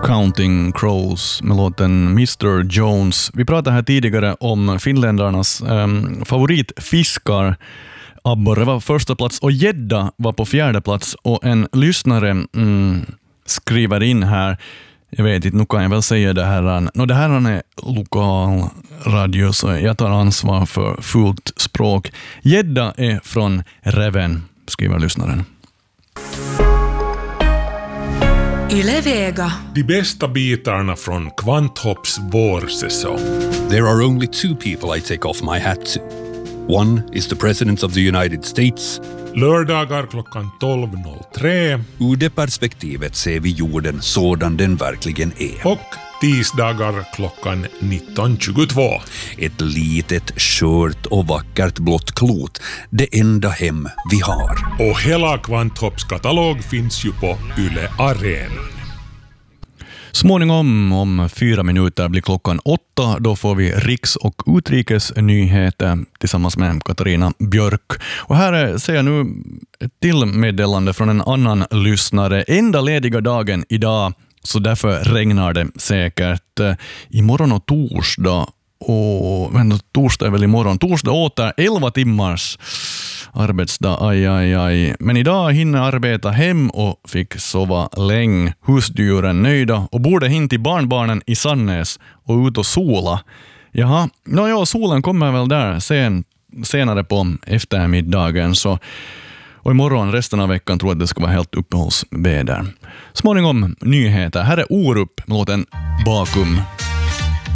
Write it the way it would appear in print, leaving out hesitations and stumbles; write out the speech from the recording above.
Counting Crows med låten Mr. Jones. Vi pratade här tidigare om finländarnas favoritfiskar. Abborre var första plats och gädda var på fjärde plats. Och en lyssnare skriver in här, jag vet inte, nu kan jag väl säga det här. Det här är lokal radio, så jag tar ansvar för fullt språk. Gädda är från Reven, skriver lyssnaren. Yle Vega. De bästa bitarna från Kvanthopps vårsäsong. There are only two people I take off my hat to. One is the President of the United States. Lördagar klockan 12.03. Ur det perspektivet ser vi jorden sådan den verkligen är. Och tisdagar klockan 19.22. Ett litet, skört och vackert blått klot. Det enda hem vi har. Och hela Kvanthopps katalog finns ju på Yle Arenan. Småningom, om 4 minuter blir klockan 8. Då får vi riks- och utrikesnyheter tillsammans med Katarina Björk. Och här ser jag nu ett till meddelande från en annan lyssnare. Enda lediga dagen idag, så därför regnar det säkert. Imorgon och torsdag. Torsdag är väl imorgon. Torsdag åter 11 timmars arbetsdag. Aj. Men idag hinner arbeta hem och fick sova länge. Husdjuren nöjda och borde hin till barnbarnen i Sannäs och ut och sola. Jaha, solen kommer väl där senare på eftermiddagen. Och imorgon, resten av veckan, tror jag att det ska vara helt uppehållsväder. Småningom nyheter. Här är Orup med låten Bakum.